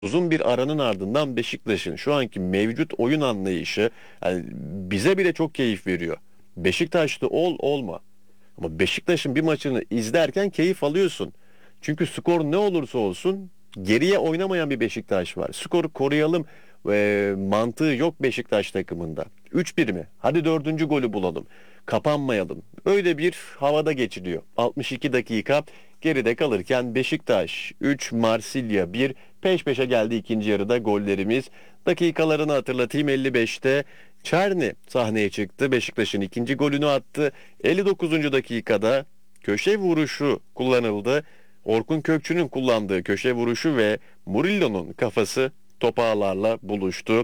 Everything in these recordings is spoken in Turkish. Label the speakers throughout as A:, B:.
A: Uzun bir aranın ardından Beşiktaş'ın şu anki mevcut oyun anlayışı yani bize bile çok keyif veriyor. Beşiktaş'ta ol olma. Ama Beşiktaş'ın bir maçını izlerken keyif alıyorsun. Çünkü skor ne olursa olsun geriye oynamayan bir Beşiktaş var. Skoru koruyalım mantığı yok Beşiktaş takımında. 3-1 mi? Hadi dördüncü golü bulalım. Kapanmayalım. Öyle bir havada geçiliyor. 62 dakika geride kalırken Beşiktaş 3, Marsilya 1, peş peşe geldi ikinci yarıda gollerimiz. Dakikalarını hatırlatayım. 55'te Çerni sahneye çıktı. Beşiktaş'ın ikinci golünü attı. 59. dakikada köşe vuruşu kullanıldı. Orkun Kökçü'nün kullandığı köşe vuruşu ve Murillo'nun kafası top ağlarla buluştu.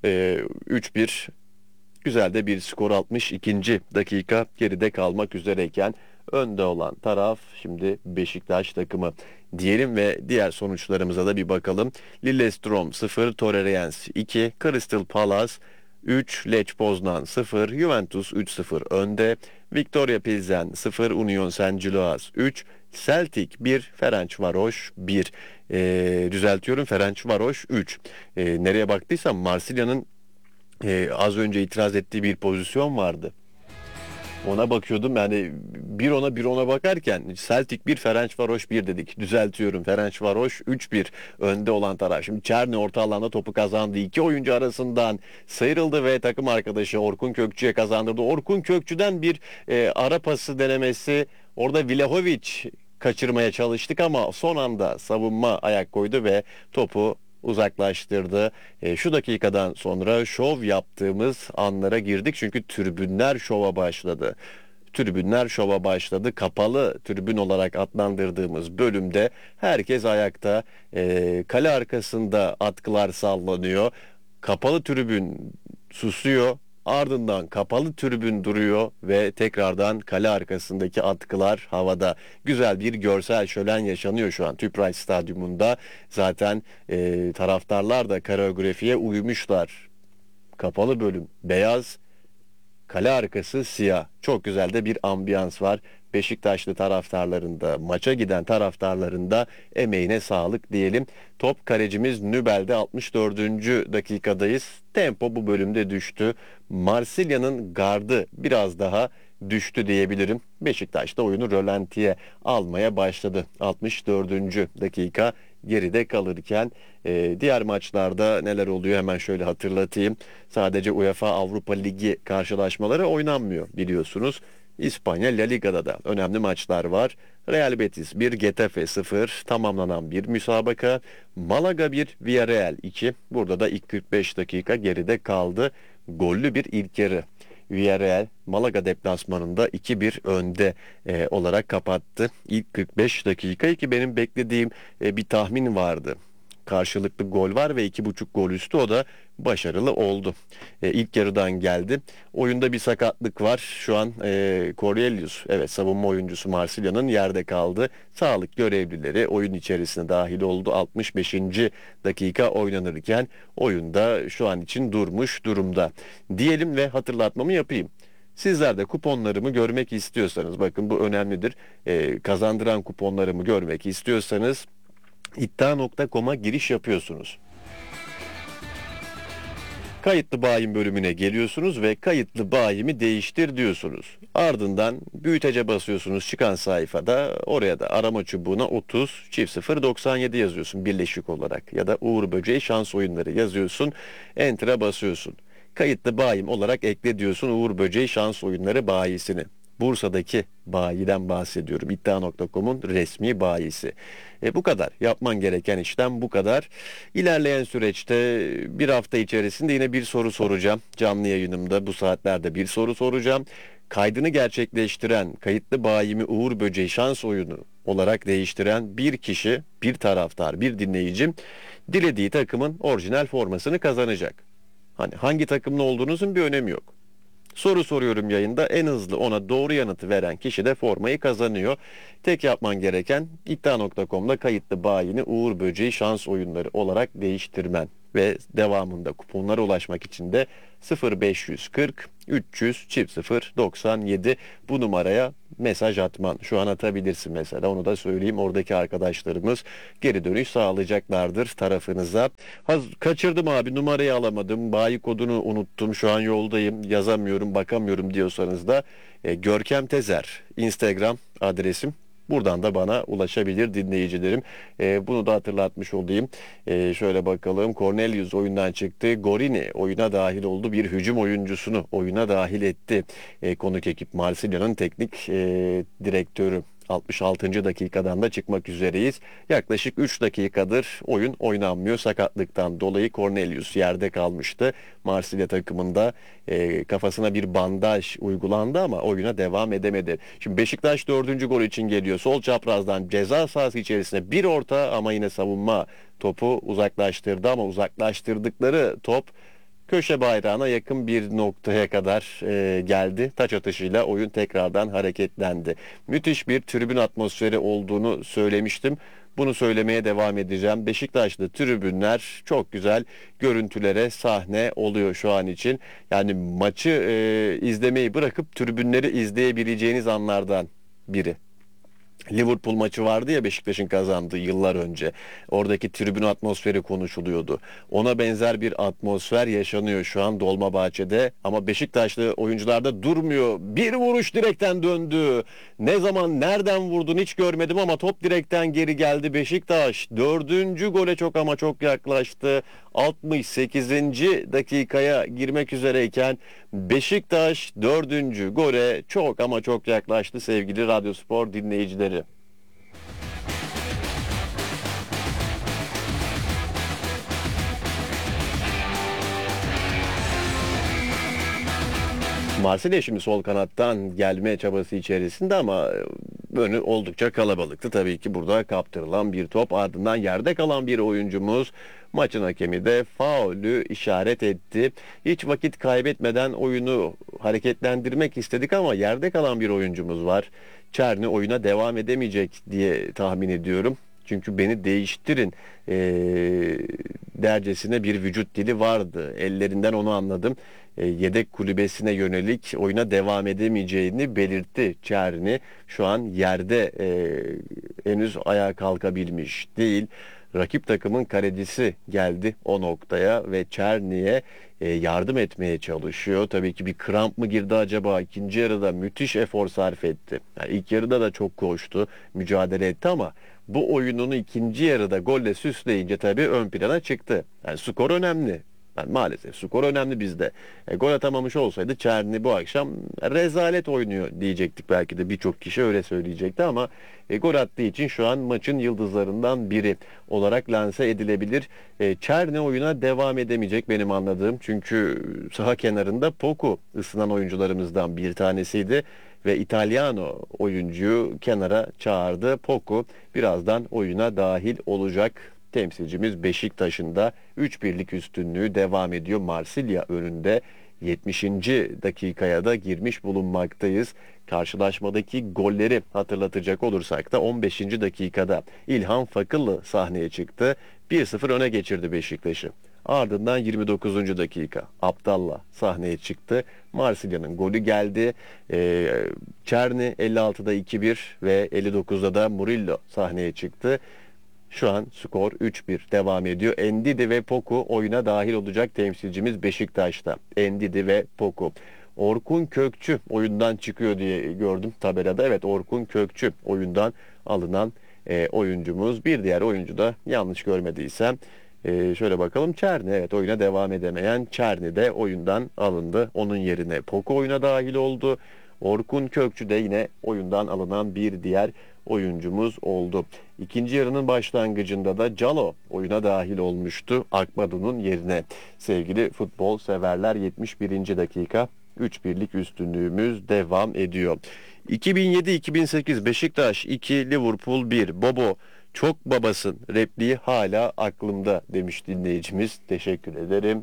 A: 3-1 güzel de bir skor. 62. dakika geride kalmak üzereyken önde olan taraf şimdi Beşiktaş takımı diyelim ve diğer sonuçlarımıza da bir bakalım. Lillestrøm 0, Torreens 2, Crystal Palace 3, Lech Poznan 0, Juventus 3-0 önde, Victoria Pilsen 0, Union Saint-Gilloise 3, Celtic 1, Ferencvaros 1. Düzeltiyorum, Ferencvaros 3. Nereye baktıysam Marsilya'nın az önce itiraz ettiği bir pozisyon vardı. Ona bakıyordum yani bir ona bir ona bakarken Celtic 1 Ferencvaros 1 dedik. Düzeltiyorum, Ferencvaros 3-1 önde olan taraf. Şimdi Çerni orta alanda topu kazandı. İki oyuncu arasından sıyrıldı ve takım arkadaşı Orkun Kökçü'ye kazandırdı. Orkun Kökçü'den bir ara pası denemesi, orada Vlahovic kaçırmaya çalıştık ama son anda savunma ayak koydu ve topu uzaklaştırdı. Şu dakikadan sonra şov yaptığımız anlara girdik çünkü tribünler şova başladı. Tribünler şova başladı. Kapalı tribün olarak adlandırdığımız bölümde herkes ayakta. Kale arkasında atkılar sallanıyor. Kapalı tribün susuyor. Ardından kapalı tribün duruyor ve tekrardan kale arkasındaki atkılar havada. Güzel bir görsel şölen yaşanıyor şu an Tüpraş Stadyumunda. Zaten taraftarlar da koreografiye uymuşlar. Kapalı bölüm beyaz, kale arkası siyah. Çok güzel de bir ambiyans var. Beşiktaşlı taraftarlarında, maça giden taraftarlarında emeğine sağlık diyelim. Top kalecimiz Nübel'de 64. dakikadayız. Tempo bu bölümde düştü. Marsilya'nın gardı biraz daha düştü diyebilirim. Beşiktaş da oyunu rölantiye almaya başladı. 64. dakika geride kalırken diğer maçlarda neler oluyor hemen şöyle hatırlatayım. Sadece UEFA Avrupa Ligi karşılaşmaları oynanmıyor biliyorsunuz. İspanya La Liga'da da önemli maçlar var. Real Betis 1, Getafe 0 tamamlanan bir müsabaka. Malaga 1, Villarreal 2. Burada da ilk 45 dakika geride kaldı. Gollü bir ilk yarı. Villarreal Malaga deplasmanında 2-1 önde olarak kapattı. İlk 45 dakika ki benim beklediğim bir tahmin vardı. Karşılıklı gol var ve 2,5 gol üstü, o da başarılı oldu. İlk yarıdan geldi. Oyunda bir sakatlık var. Şu an Cornelius, evet, savunma oyuncusu Marsilya'nın yerde kaldı. Sağlık görevlileri oyun içerisine dahil oldu. 65. dakika oynanırken oyunda şu an için durmuş durumda. Diyelim ve hatırlatmamı yapayım. Sizler de kuponlarımı görmek istiyorsanız, bakın bu önemlidir. Kazandıran kuponlarımı görmek istiyorsanız iddia.com'a giriş yapıyorsunuz. Kayıtlı bayim bölümüne geliyorsunuz ve kayıtlı bayimi değiştir diyorsunuz. Ardından büyütece basıyorsunuz çıkan sayfada, oraya da arama çubuğuna 30 çift 0 97 yazıyorsun birleşik olarak ya da Uğur Böceği şans oyunları yazıyorsun, enter'a basıyorsun. Kayıtlı bayim olarak ekle diyorsun Uğur Böceği şans oyunları bayisini. Bursa'daki bayiden bahsediyorum. İddia.com'un resmi bayisi. Bu kadar. Yapman gereken işlem bu kadar. İlerleyen süreçte bir hafta içerisinde yine bir soru soracağım. Canlı yayınımda bu saatlerde bir soru soracağım. Kaydını gerçekleştiren, kayıtlı bayimi Uğur Böceği şans oyunu olarak değiştiren bir kişi, bir taraftar, bir dinleyicim dilediği takımın orijinal formasını kazanacak. Hani hangi takımlı olduğunuzun bir önemi yok. Soru soruyorum yayında, en hızlı ona doğru yanıtı veren kişi de formayı kazanıyor. Tek yapman gereken iddia.com'da kayıtlı bayini Uğur Böceği şans oyunları olarak değiştirmen ve devamında kuponlara ulaşmak için de 0540 300 çift 0 97 bu numaraya mesaj atman. Şu an atabilirsin mesela. Onu da söyleyeyim. Oradaki arkadaşlarımız geri dönüş sağlayacaklardır tarafınıza. Kaçırdım abi, numarayı alamadım. Bayi kodunu unuttum. Şu an yoldayım. Yazamıyorum, bakamıyorum diyorsanız da Görkem Tezer Instagram adresim. Buradan da bana ulaşabilir dinleyicilerim. Bunu da hatırlatmış olayım. Şöyle bakalım. Cornelius oyundan çıktı. Gorini oyuna dahil oldu. Bir hücum oyuncusunu oyuna dahil etti. Konuk ekip Marsilya'nın teknik direktörü. 66. dakikadan da çıkmak üzereyiz. Yaklaşık 3 dakikadır oyun oynanmıyor. Sakatlıktan dolayı Cornelius yerde kalmıştı. Marsilya takımında kafasına bir bandaj uygulandı ama oyuna devam edemedi. Şimdi Beşiktaş 4. gol için geliyor. Sol çaprazdan ceza sahası içerisine bir orta ama yine savunma topu uzaklaştırdı ama uzaklaştırdıkları top köşe bayrağına yakın bir noktaya kadar geldi. Taç atışıyla oyun tekrardan hareketlendi. Müthiş bir tribün atmosferi olduğunu söylemiştim. Bunu söylemeye devam edeceğim. Beşiktaşlı tribünler çok güzel görüntülere sahne oluyor şu an için. Yani maçı izlemeyi bırakıp tribünleri izleyebileceğiniz anlardan biri. Liverpool maçı vardı ya, Beşiktaş'ın kazandığı yıllar önce. Oradaki tribün atmosferi konuşuluyordu. Ona benzer bir atmosfer yaşanıyor şu an Dolmabahçe'de. Ama Beşiktaşlı oyuncularda durmuyor. Bir vuruş direkten döndü. Ne zaman nereden vurdun hiç görmedim ama top direkten geri geldi Beşiktaş. 4. gole çok ama çok yaklaştı. 68. dakikaya girmek üzereyken Beşiktaş 4. gole çok ama çok yaklaştı sevgili Radyospor dinleyicileri. Marsilya şimdi sol kanattan gelme çabası içerisinde ama önü oldukça kalabalıktı. Tabii ki burada kaptırılan bir top, ardından yerde kalan bir oyuncumuz, maçın hakemi de faulü işaret etti. Hiç vakit kaybetmeden oyunu hareketlendirmek istedik ama yerde kalan bir oyuncumuz var. Çerni oyuna devam edemeyecek diye tahmin ediyorum. Çünkü beni değiştirin dercesine bir vücut dili vardı. Ellerinden onu anladım. Yedek kulübesine yönelik oyuna devam edemeyeceğini belirtti Çerni. Şu an yerde henüz ayağa kalkabilmiş değil. Rakip takımın kalecisi geldi o noktaya ve Çerni'ye yardım etmeye çalışıyor. Tabii ki bir kramp mı girdi acaba? İkinci yarıda müthiş efor sarf etti. Yani ilk yarıda da çok koştu, mücadele etti ama bu oyununu ikinci yarıda golle süsleyince tabii ön plana çıktı. Yani skor önemli. Yani maalesef skor önemli bizde. Gol atamamış olsaydı Çerni bu akşam rezalet oynuyor diyecektik, belki de birçok kişi öyle söyleyecekti ama gol attığı için şu an maçın yıldızlarından biri olarak lanse edilebilir. Çerni oyuna devam edemeyecek benim anladığım, çünkü saha kenarında Poku ısınan oyuncularımızdan bir tanesiydi ve İtalyano oyuncuyu kenara çağırdı. Poku birazdan oyuna dahil olacak. Temsilcimiz Beşiktaş'ın da 3-1'lik üstünlüğü devam ediyor. Marsilya önünde 70. dakikaya da girmiş bulunmaktayız. Karşılaşmadaki golleri hatırlatacak olursak da 15. dakikada İlhan Fakıllı sahneye çıktı. 1-0 öne geçirdi Beşiktaş'ı. Ardından 29. dakika Abdallah sahneye çıktı. Marsilya'nın golü geldi. Çerni 56'da 2-1 ve 59'da da Murillo sahneye çıktı. Şu an skor 3-1 devam ediyor. Endidi ve Poku oyuna dahil olacak temsilcimiz Beşiktaş'ta. Endidi ve Poku. Orkun Kökçü oyundan çıkıyor diye gördüm tabelada. Evet, Orkun Kökçü oyundan alınan oyuncumuz. Bir diğer oyuncu da yanlış görmediysem şöyle bakalım, Çerni. Evet, oyuna devam edemeyen Çerni de oyundan alındı. Onun yerine Poku oyuna dahil oldu. Orkun Kökçü de yine oyundan alınan bir diğer oyuncumuz oldu. İkinci yarının başlangıcında da Calo oyuna dahil olmuştu Akmadu'nun yerine. Sevgili futbol severler, 71. dakika 3-1'lik üstünlüğümüz devam ediyor. 2007-2008 Beşiktaş 2, Liverpool 1. Bobo çok babasın repliği hala aklımda demiş dinleyicimiz. Teşekkür ederim.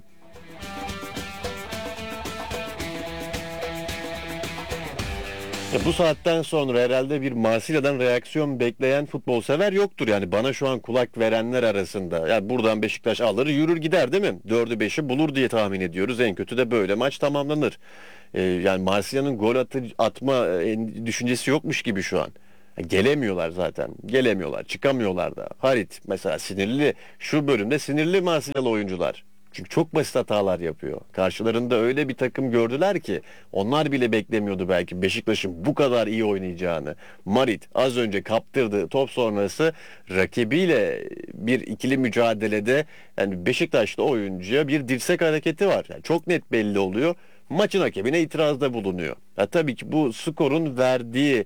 A: Bu saatten sonra herhalde bir Marsilya'dan reaksiyon bekleyen futbol sever yoktur. Yani bana şu an kulak verenler arasında. Yani buradan Beşiktaş alır yürür gider değil mi? 4'ü 5'i bulur diye tahmin ediyoruz. En kötü de böyle maç tamamlanır. Yani Marsilya'nın atma düşüncesi yokmuş gibi şu an. Gelemiyorlar zaten. Gelemiyorlar. Çıkamıyorlar da. Harit mesela sinirli. Şu bölümde sinirli Marsilyalı oyuncular. Çünkü çok basit hatalar yapıyor. Karşılarında öyle bir takım gördüler ki onlar bile beklemiyordu belki Beşiktaş'ın bu kadar iyi oynayacağını. Marit az önce kaptırdığı top sonrası rakibiyle bir ikili mücadelede yani Beşiktaşlı oyuncuya bir dirsek hareketi var. Yani çok net belli oluyor. Maçın hakemine itirazda bulunuyor. Tabii ki bu skorun verdiği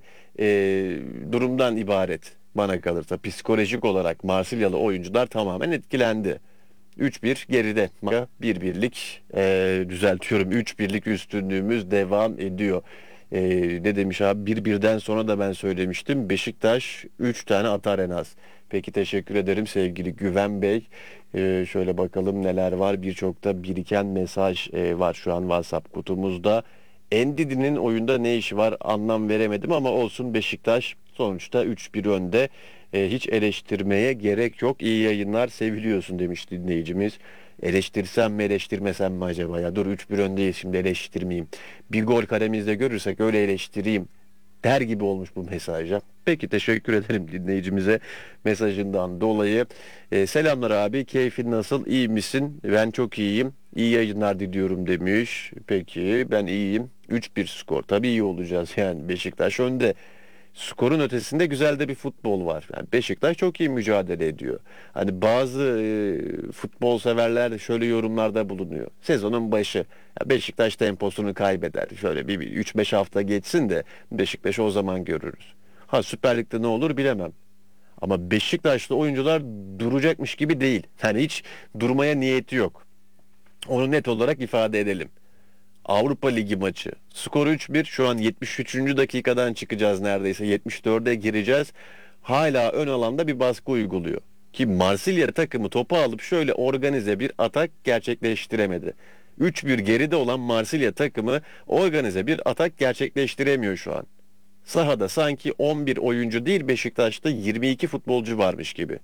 A: durumdan ibaret bana kalırsa. Psikolojik olarak Marsilyalı oyuncular tamamen etkilendi. 3-1 geride. 1-1'lik düzeltiyorum. 3-1'lik üstünlüğümüz devam ediyor. E, Ne demiş abi? 1-1'den sonra da ben söylemiştim. Beşiktaş 3 tane atar en az. Peki teşekkür ederim sevgili Güven Bey. Şöyle bakalım neler var. Birçok da biriken mesaj var şu an WhatsApp kutumuzda. Endidi'nin oyunda ne işi var anlam veremedim ama olsun Beşiktaş sonuçta 3-1 önde. Hiç eleştirmeye gerek yok. İyi yayınlar seviliyorsun demiş dinleyicimiz. Eleştirsem mi eleştirmesem mi acaba ya? Dur 3-1 öndeyiz şimdi eleştirmeyeyim. Bir gol karemizde görürsek öyle eleştireyim der gibi olmuş bu mesaja. Peki teşekkür ederim dinleyicimize mesajından dolayı. Selamlar abi keyfin nasıl iyi misin? Ben çok iyiyim. İyi yayınlar diliyorum demiş. Peki ben iyiyim. 3-1 skor. Tabii iyi olacağız yani Beşiktaş önde. Skorun ötesinde güzel de bir futbol var. Yani Beşiktaş çok iyi mücadele ediyor. Hani bazı futbol severler de şöyle yorumlarda bulunuyor. Sezonun başı ya Beşiktaş temposunu kaybeder. Şöyle bir 3-5 hafta geçsin de Beşiktaş'ı o zaman görürüz. Ha Süper Lig'de ne olur bilemem. Ama Beşiktaşlı oyuncular duracakmış gibi değil. Yani hiç durmaya niyeti yok. Onu net olarak ifade edelim. Avrupa Ligi maçı. Skoru 3-1. Şu an 73. dakikadan çıkacağız neredeyse. 74'e gireceğiz. Hala ön alanda bir baskı uyguluyor. Ki Marsilya takımı topu alıp şöyle organize bir atak gerçekleştiremedi. 3-1 geride olan Marsilya takımı organize bir atak gerçekleştiremiyor şu an. Sahada sanki 11 oyuncu değil Beşiktaş'ta 22 futbolcu varmış gibi.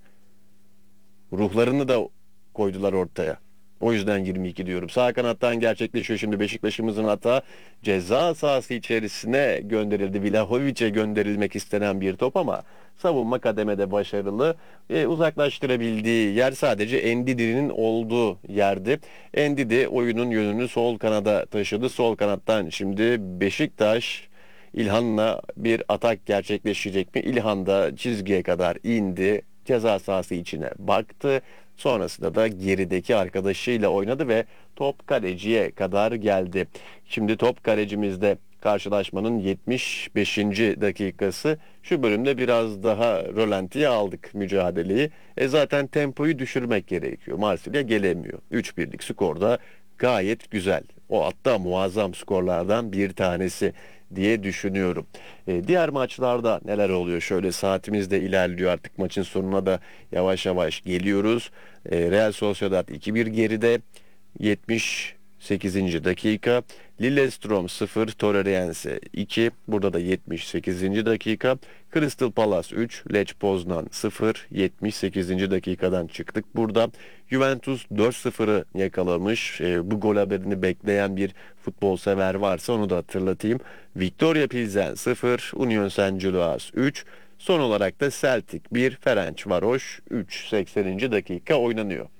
A: Ruhlarını da koydular ortaya. O yüzden 22 diyorum. Sağ kanattan gerçekleşiyor şimdi Beşiktaş'ımızın hata. Ceza sahası içerisine gönderildi. Vlahovic'e gönderilmek istenen bir top ama savunma kademede başarılı. Uzaklaştırabildiği yer sadece Ndidi'nin olduğu yerdi. Ndidi oyunun yönünü sol kanada taşıdı. Sol kanattan şimdi Beşiktaş İlhan'la bir atak gerçekleşecek mi? İlhan da çizgiye kadar indi. Ceza sahası içine baktı. Sonrasında da gerideki arkadaşıyla oynadı ve top kaleciye kadar geldi. Şimdi top kalecimizde karşılaşmanın 75. dakikası. Şu bölümde biraz daha rölantiye aldık mücadeleyi. Zaten tempoyu düşürmek gerekiyor. Marsilya gelemiyor. 3-1'lik skorda gayet güzel. O hatta muazzam skorlardan bir tanesi diye düşünüyorum. Diğer maçlarda neler oluyor? Şöyle saatimiz de ilerliyor artık maçın sonuna da yavaş yavaş geliyoruz. Real Sociedad 2-1 geride 78. dakika. Lillestrøm 0, Torrerense 2. Burada da 78. dakika. Crystal Palace 3, Lech Poznan 0, 78. dakikadan çıktık. Burada Juventus 4-0'ı yakalamış. Bu gol haberini bekleyen bir futbol sever varsa onu da hatırlatayım. Victoria Pilsen 0, Union Saint-Gilloise 3. Son olarak da Celtic 1, Ferencvaros 3, 80. dakika oynanıyor.